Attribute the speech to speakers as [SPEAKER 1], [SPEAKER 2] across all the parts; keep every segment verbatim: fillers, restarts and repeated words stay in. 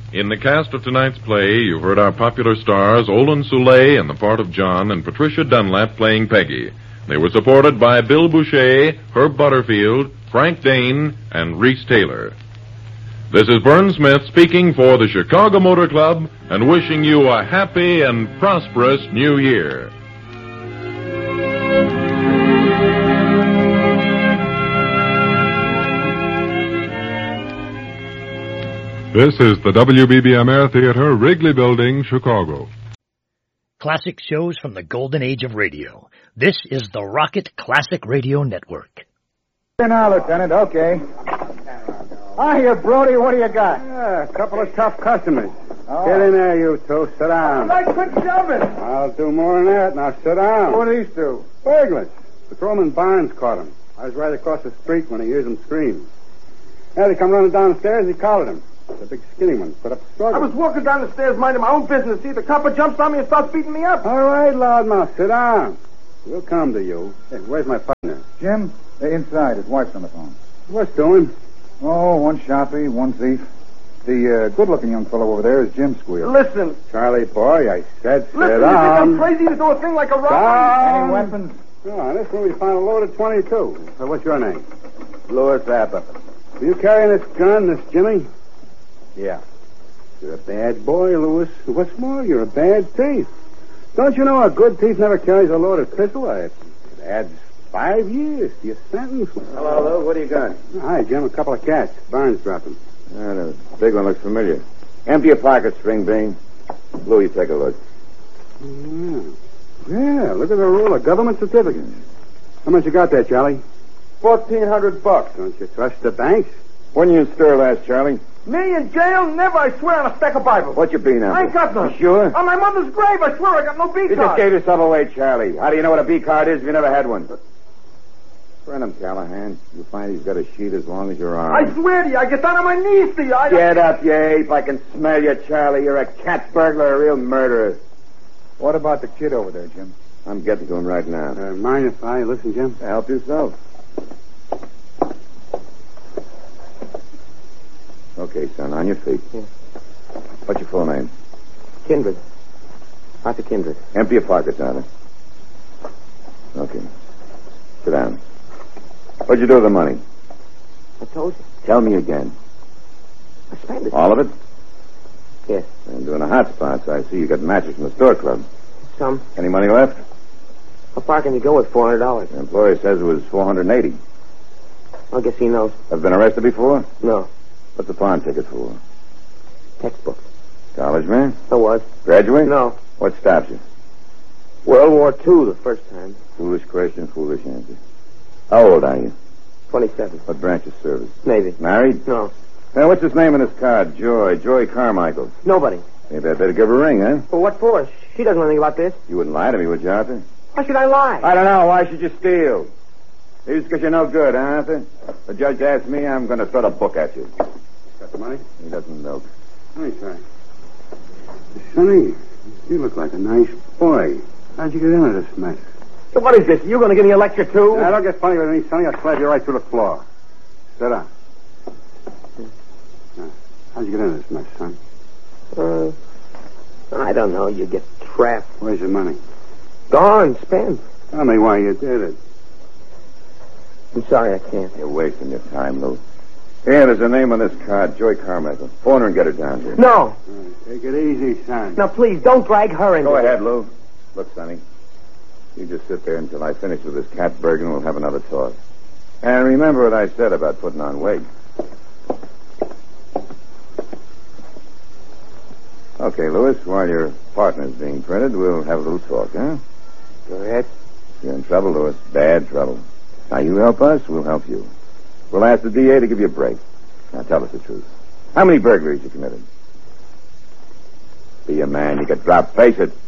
[SPEAKER 1] In the cast of tonight's play, you've heard our popular stars Olin Soule in the part of John and Patricia Dunlap playing Peggy. They were supported by Bill Boucher, Herb Butterfield, Frank Dane, and Reese Taylor. This is Vern Smith speaking for the Chicago Motor Club and wishing you a happy and prosperous new year.
[SPEAKER 2] This is the W B B M Air Theater, Wrigley Building, Chicago.
[SPEAKER 3] Classic shows from the golden age of radio. This is the Rocket Classic Radio Network.
[SPEAKER 4] Here now, Lieutenant. Okay. Hiya, Brody. What do you got?
[SPEAKER 5] Yeah, a couple of tough customers.
[SPEAKER 4] Oh.
[SPEAKER 5] Get in there, you two. Sit down.
[SPEAKER 4] I quit jumping.
[SPEAKER 5] I'll do more than that. Now sit down.
[SPEAKER 4] What do these do?
[SPEAKER 5] Burglars. Patrolman Barnes caught him. I was right across the street when he hears them scream. Yeah, they come running down the stairs. He collared him. The big skinny one put up a struggle.
[SPEAKER 4] I was walking down the stairs minding my own business. See, the copper jumps on me and starts beating me up.
[SPEAKER 5] All right, loudmouth. Sit down. We'll come to you. Hey, where's my partner?
[SPEAKER 4] Jim, they're inside. His wife's on the phone.
[SPEAKER 5] What's doing?
[SPEAKER 4] Oh, one sharpie, one thief. The uh, good-looking young fellow over there is Jim Squeal. Listen.
[SPEAKER 5] Charlie boy, I said sit
[SPEAKER 4] Listen,
[SPEAKER 5] down.
[SPEAKER 4] you think I'm crazy to do a thing like a robbery?
[SPEAKER 5] Down.
[SPEAKER 4] Any weapons?
[SPEAKER 5] Oh, this one we found a load of twenty-two. So what's your name?
[SPEAKER 4] Louis Appa.
[SPEAKER 5] Are you carrying this gun, this Jimmy?
[SPEAKER 4] Yeah.
[SPEAKER 5] You're a bad boy, Louis. What's more, you're a bad thief. Don't you know a good thief never carries a loaded pistol? It adds five years to your sentence.
[SPEAKER 6] Hello, Lou. What do you got?
[SPEAKER 5] Hi, Jim. A couple of cats. Barnes dropped them.
[SPEAKER 6] Yeah, the big one looks familiar. Empty your pockets, String Bean. Lou, you take a look.
[SPEAKER 5] Yeah. yeah, look at the roll of government certificates. How much you got there, Charlie?
[SPEAKER 4] Fourteen hundred bucks.
[SPEAKER 5] Don't you trust the banks?
[SPEAKER 6] When you stir last, Charlie?
[SPEAKER 4] Me in jail? Never, I swear on a stack of Bible.
[SPEAKER 6] What you been
[SPEAKER 4] I ain't got none.
[SPEAKER 6] You sure?
[SPEAKER 4] On my mother's grave, I swear I got no B
[SPEAKER 6] You
[SPEAKER 4] card.
[SPEAKER 6] just gave yourself away, Charlie. How do you know what a B card is if you never had one? Friend him, Callahan. You'll find he's got a sheet as long as your arm.
[SPEAKER 4] I swear to you, I get down on my knees to you. I
[SPEAKER 6] Get up, you ape. I can smell you, Charlie. You're a cat burglar, a real murderer.
[SPEAKER 4] What about the kid over there, Jim?
[SPEAKER 6] I'm getting to him right now.
[SPEAKER 5] Uh, mind if I listen, Jim?
[SPEAKER 6] Help yourself. Okay, son, on your feet.
[SPEAKER 7] Yeah.
[SPEAKER 6] What's your full name?
[SPEAKER 7] Kindred. Arthur Kindred.
[SPEAKER 6] Empty your pockets, Arthur. Okay. Sit down. What'd you do with the money?
[SPEAKER 7] I told you.
[SPEAKER 6] Tell me again.
[SPEAKER 7] I spent it.
[SPEAKER 6] All of it?
[SPEAKER 7] Yes.
[SPEAKER 6] And doing a hot spots. I see you got matches from the store club.
[SPEAKER 7] Some.
[SPEAKER 6] Any money left?
[SPEAKER 7] How far can you go with four hundred dollars?
[SPEAKER 6] The employer says it was four hundred eighty.
[SPEAKER 7] I guess he knows.
[SPEAKER 6] Have been arrested before?
[SPEAKER 7] No.
[SPEAKER 6] What's the pawn ticket for?
[SPEAKER 7] Textbook.
[SPEAKER 6] College man?
[SPEAKER 7] I was.
[SPEAKER 6] Graduate?
[SPEAKER 7] No.
[SPEAKER 6] What stops you?
[SPEAKER 7] World War Two the first time.
[SPEAKER 6] Foolish question, foolish answer. How old are you?
[SPEAKER 7] twenty-seven.
[SPEAKER 6] What branch of service?
[SPEAKER 7] Navy.
[SPEAKER 6] Married?
[SPEAKER 7] No.
[SPEAKER 6] Now, what's his name on his card? Joy. Joy Carmichael.
[SPEAKER 7] Nobody.
[SPEAKER 6] Maybe I better give her a ring, huh?
[SPEAKER 7] Well, what for? She doesn't know anything about this.
[SPEAKER 6] You wouldn't lie to me, would you, Arthur?
[SPEAKER 7] Why should I lie?
[SPEAKER 6] I don't know. Why should you steal? Maybe it's because you're no good, huh, Arthur? The judge asked me, I'm going to throw the book at you.
[SPEAKER 5] Got the money?
[SPEAKER 6] He doesn't milk.
[SPEAKER 5] Hi, sorry. Sonny, you look like a nice boy. How'd you get into this mess?
[SPEAKER 7] So what is this? You going to give me a lecture, too?
[SPEAKER 5] Now, don't get funny with me, Sonny. I'll slap you right through the floor. Sit down. Now, how'd you get into this mess, son?
[SPEAKER 7] Uh, I don't know. You get trapped.
[SPEAKER 5] Where's your money?
[SPEAKER 7] Gone. Spent.
[SPEAKER 5] Tell me why you did it.
[SPEAKER 7] I'm sorry, I can't.
[SPEAKER 6] You're wasting your time, Lou. Here, there's a name on this card, Joy Carmichael. Phone her and get her down here.
[SPEAKER 7] No.
[SPEAKER 5] Right, take it easy, son.
[SPEAKER 7] Now, please, don't drag her into
[SPEAKER 6] Go
[SPEAKER 7] it.
[SPEAKER 6] ahead, Lou. Look, Sonny. You just sit there until I finish with this cat burger and we'll have another talk. And remember what I said about putting on weight. Okay, Louis, while your partner's being printed, we'll have a little talk, huh?
[SPEAKER 7] Go ahead.
[SPEAKER 6] You're in trouble, Louis. Bad trouble. Now, you help us, we'll help you. We'll ask the D A to give you a break. Now, tell us the truth. How many burglaries you committed? Be a man. You get dropped. Face it.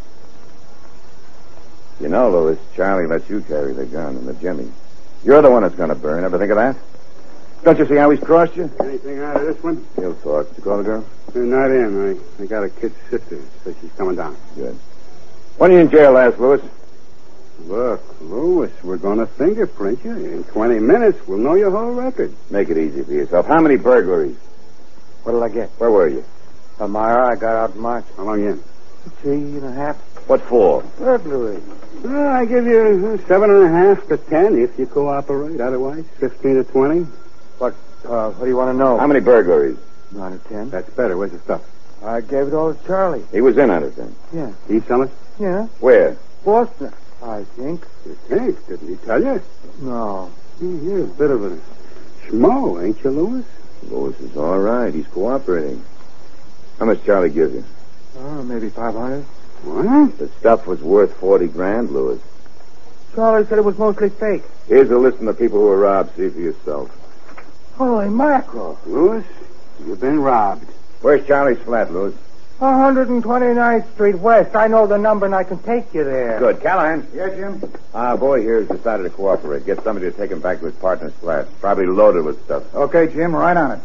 [SPEAKER 6] You know, Louis, Charlie lets you carry the gun and the Jimmy. You're the one that's going to burn. Ever think of that? Don't you see how he's crossed you?
[SPEAKER 5] Anything out of this one?
[SPEAKER 6] He'll talk. Did you call the girl?
[SPEAKER 5] They're not in. I, I got a kid's sister, so she's coming down.
[SPEAKER 6] Good. When are you in jail last, Louis?
[SPEAKER 5] Look, Louis, we're going to fingerprint you. In twenty minutes, we'll know your whole record.
[SPEAKER 6] Make it easy for yourself. How many burglaries?
[SPEAKER 7] What'll I get?
[SPEAKER 6] Where were you?
[SPEAKER 8] Elmira, I got out in March.
[SPEAKER 5] How long in?
[SPEAKER 8] Three and a half.
[SPEAKER 6] What for?
[SPEAKER 8] Burglary.
[SPEAKER 5] Well, I give you uh, seven and a half to ten if you cooperate. Otherwise, fifteen to twenty.
[SPEAKER 8] What, uh, what do you want to know?
[SPEAKER 6] How many burglaries?
[SPEAKER 8] Nine or ten.
[SPEAKER 5] That's better. Where's the stuff?
[SPEAKER 8] I gave it all to Charlie.
[SPEAKER 6] He was in on it then.
[SPEAKER 8] Yeah.
[SPEAKER 5] He sell it?
[SPEAKER 8] Yeah.
[SPEAKER 6] Where?
[SPEAKER 8] Boston, I think.
[SPEAKER 5] You think? Didn't he tell you?
[SPEAKER 8] No.
[SPEAKER 5] You're a bit of a schmo, ain't you, Louis?
[SPEAKER 6] Louis is all right. He's cooperating. How much Charlie give you?
[SPEAKER 8] Oh, maybe five hundred.
[SPEAKER 5] What?
[SPEAKER 6] The stuff was worth forty grand, Louis.
[SPEAKER 8] Charlie said it was mostly fake.
[SPEAKER 6] Here's a list of the people who were robbed. See for yourself.
[SPEAKER 8] Holy mackerel.
[SPEAKER 5] Louis, you've been robbed.
[SPEAKER 6] Where's Charlie's flat, Louis?
[SPEAKER 8] one twenty-ninth Street West. I know the number and I can take you there.
[SPEAKER 6] Good. Callahan.
[SPEAKER 4] Yeah, Jim?
[SPEAKER 6] Our boy here has decided to cooperate. Get somebody to take him back to his partner's flat. Probably loaded with stuff.
[SPEAKER 4] Okay, Jim, right on it.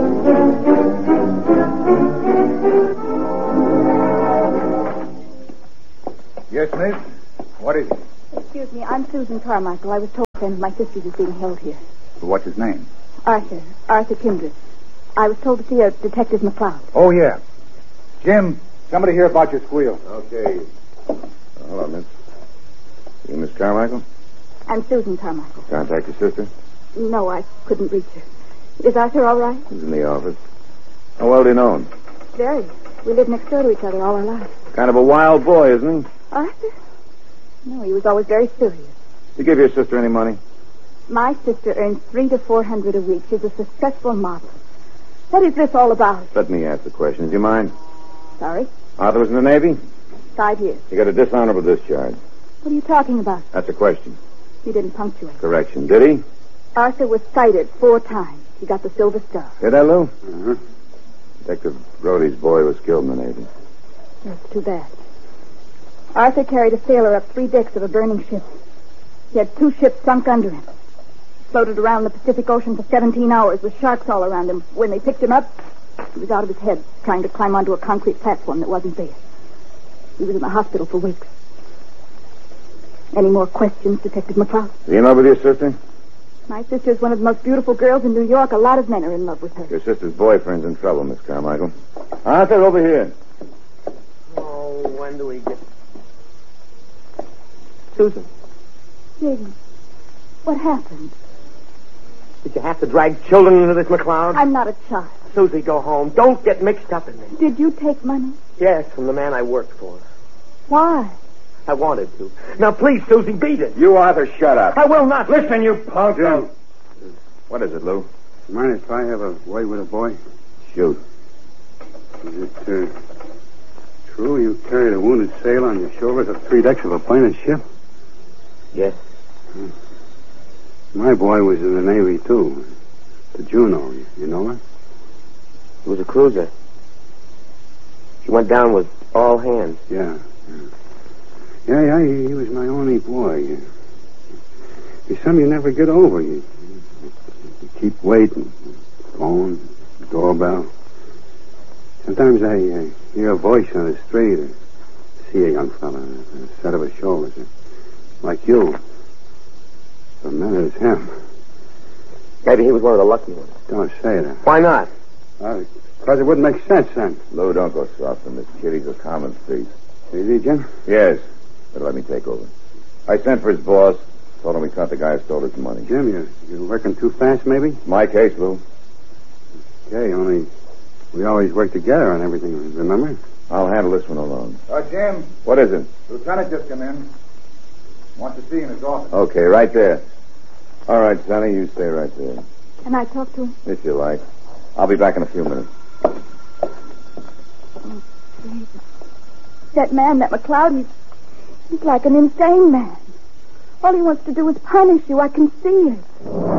[SPEAKER 4] Yes, miss? What is it?
[SPEAKER 9] Excuse me, I'm Susan Carmichael. I was told a friend of my sister's is being held here.
[SPEAKER 4] What's his name?
[SPEAKER 9] Arthur. Arthur Kindred. I was told to see a Detective McLeod.
[SPEAKER 4] Oh, yeah. Jim, somebody hear about your squeal.
[SPEAKER 6] Okay. Uh, hello, miss. You Miss Carmichael?
[SPEAKER 9] I'm Susan Carmichael.
[SPEAKER 6] Contact your sister?
[SPEAKER 9] No, I couldn't reach her. Is Arthur all right?
[SPEAKER 6] He's in the office. How well do you know him?
[SPEAKER 9] Very. We lived next door to each other all our lives.
[SPEAKER 6] Kind of a wild boy, isn't he?
[SPEAKER 9] Arthur? No, he was always very serious.
[SPEAKER 6] You give your sister any money?
[SPEAKER 9] My sister earns three to four hundred a week. She's a successful model. What is this all about?
[SPEAKER 6] Let me ask the question. Do you mind?
[SPEAKER 9] Sorry?
[SPEAKER 6] Arthur was in the Navy?
[SPEAKER 9] Five years.
[SPEAKER 6] He got a dishonorable discharge.
[SPEAKER 9] What are you talking about?
[SPEAKER 6] That's a question.
[SPEAKER 9] You didn't punctuate.
[SPEAKER 6] Correction. Did he?
[SPEAKER 9] Arthur was cited four times. He got the Silver Star.
[SPEAKER 6] Hear that, Lou?
[SPEAKER 5] Uh-huh.
[SPEAKER 6] Detective Brody's boy was killed in the Navy.
[SPEAKER 9] That's too bad. Arthur carried a sailor up three decks of a burning ship. He had two ships sunk under him. Floated around the Pacific Ocean for seventeen hours with sharks all around him. When they picked him up, he was out of his head, trying to climb onto a concrete platform that wasn't there. He was in the hospital for weeks. Any more questions, Detective McLeod?
[SPEAKER 6] Is he in love with your sister?
[SPEAKER 9] My sister's one of the most beautiful girls in New York. A lot of men are in love with her.
[SPEAKER 6] Your sister's boyfriend's in trouble, Miss Carmichael. Arthur, over here.
[SPEAKER 7] Oh, when do we get... Susan,
[SPEAKER 9] Jiggs, what happened?
[SPEAKER 7] did you have to drag children into this, McLeod?
[SPEAKER 9] I'm not a child.
[SPEAKER 7] Susie, go home. Don't get mixed up in this.
[SPEAKER 9] Did you take money?
[SPEAKER 7] Yes, from the man I worked for.
[SPEAKER 9] Why?
[SPEAKER 7] I wanted to. Now, please, Susie, beat it.
[SPEAKER 6] You, Arthur, shut up.
[SPEAKER 7] I will not.
[SPEAKER 6] Listen, you punk. Jim. What is it, Lou?
[SPEAKER 5] Mind if I have a way with a boy?
[SPEAKER 6] Shoot.
[SPEAKER 5] Is it uh, true you carried a wounded sailor on your shoulders up three decks of a plane and ship?
[SPEAKER 7] Yes.
[SPEAKER 5] Hmm. My boy was in the Navy, too. The Juno. You, you know her?
[SPEAKER 7] It was a cruiser. She went down with all hands.
[SPEAKER 5] Yeah. Yeah, yeah, yeah he, he was my only boy. He's something you never get over. You, you keep waiting. Phone, doorbell. Sometimes I uh, hear a voice on the street or see a young fella on a set of his shoulders. Like you. The man is him.
[SPEAKER 7] Maybe he was one of the lucky ones.
[SPEAKER 5] Don't say that.
[SPEAKER 7] Why not?
[SPEAKER 5] Because uh, it wouldn't make sense then.
[SPEAKER 6] Lou, don't go soft on this kid. He's a common thief.
[SPEAKER 5] Is he, Jim?
[SPEAKER 6] Yes. But let me take over. I sent for his boss. Told him we caught the guy who stole his money.
[SPEAKER 5] Jim, you, you're working too fast, maybe?
[SPEAKER 6] My case, Lou.
[SPEAKER 5] Okay, only we always work together on everything, remember?
[SPEAKER 6] I'll handle this one alone.
[SPEAKER 4] Uh, Jim,
[SPEAKER 6] What is it?
[SPEAKER 4] Lieutenant just come in. Wants to see you in his office.
[SPEAKER 6] Okay, right there. All right, Sonny, you stay right there.
[SPEAKER 9] Can I talk to him?
[SPEAKER 6] If you like. I'll be back in a few minutes.
[SPEAKER 9] Oh, Jesus. That man, that McLeod, he's, he's like an insane man. All he wants to do is punish you. I can see it.